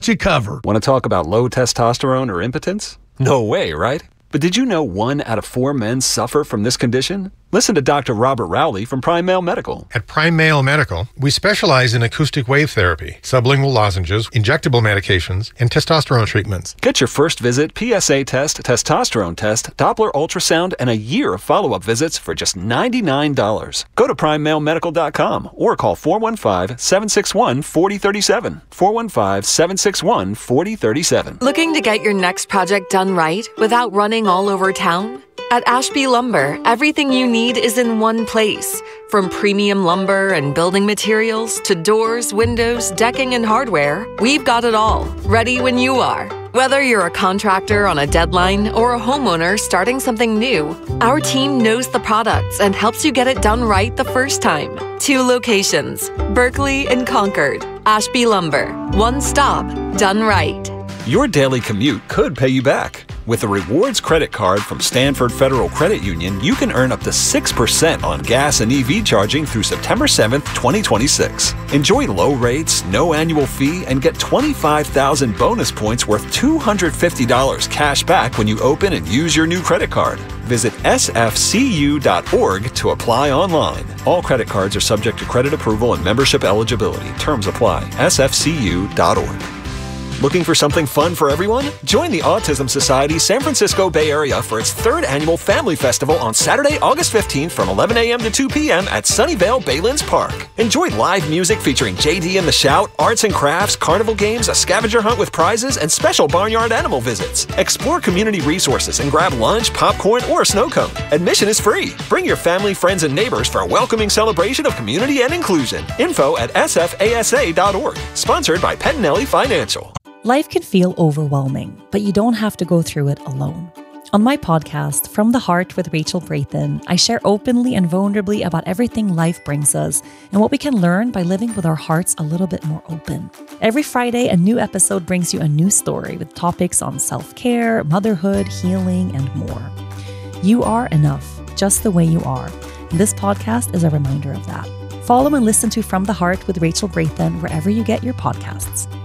You covered. Want to talk about low testosterone or impotence? No way, right? But did you know 1 out of 4 men suffer from this condition? Listen to Dr. Robert Rowley from Prime Male Medical. At Prime Male Medical, we specialize in acoustic wave therapy, sublingual lozenges, injectable medications, and testosterone treatments. Get your first visit, PSA test, testosterone test, Doppler ultrasound, and a year of follow-up visits for just $99. Go to PrimeMaleMedical.com or call 415-761-4037. 415-761-4037. Looking to get your next project done right without running all over town? At Ashby Lumber, everything you need is in one place. From premium lumber and building materials to doors, windows, decking, and hardware, we've got it all, ready when you are. Whether you're a contractor on a deadline or a homeowner starting something new, our team knows the products and helps you get it done right the first time. 2 locations, Berkeley and Concord. Ashby Lumber, one stop, done right. Your daily commute could pay you back. With a rewards credit card from Stanford Federal Credit Union, you can earn up to 6% on gas and EV charging through September 7th, 2026. Enjoy low rates, no annual fee, and get 25,000 bonus points worth $250 cash back when you open and use your new credit card. Visit sfcu.org to apply online. All credit cards are subject to credit approval and membership eligibility. Terms apply. sfcu.org. Looking for something fun for everyone? Join the Autism Society San Francisco Bay Area for its 3rd annual Family Festival on Saturday, August 15th from 11 a.m. to 2 p.m. at Sunnyvale Baylands Park. Enjoy live music featuring JD and the Shout, arts and crafts, carnival games, a scavenger hunt with prizes, and special barnyard animal visits. Explore community resources and grab lunch, popcorn, or a snow cone. Admission is free. Bring your family, friends, and neighbors for a welcoming celebration of community and inclusion. Info at sfasa.org. Sponsored by Pettinelli Financial. Life can feel overwhelming, but you don't have to go through it alone. On my podcast, From the Heart with Rachel Brathen, I share openly and vulnerably about everything life brings us and what we can learn by living with our hearts a little bit more open. Every Friday, a new episode brings you a new story with topics on self-care, motherhood, healing, and more. You are enough, just the way you are. And this podcast is a reminder of that. Follow and listen to From the Heart with Rachel Brathen wherever you get your podcasts.